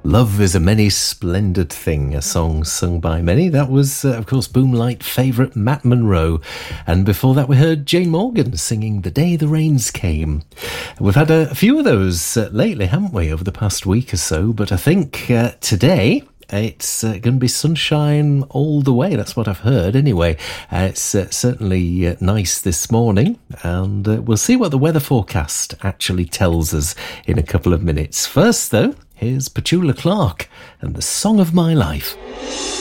Love is a many splendid thing, a song sung by many. That was, of course, Boomlight favourite Matt Monro. And before that, we heard Jane Morgan singing The Day the Rains Came. We've had a few of those lately, haven't we, over the past week or so? But I think today it's going to be sunshine all the way. That's what I've heard anyway. It's certainly nice this morning, and we'll see what the weather forecast actually tells us in a couple of minutes. First, though, here's Petula Clark and The Song of My Life.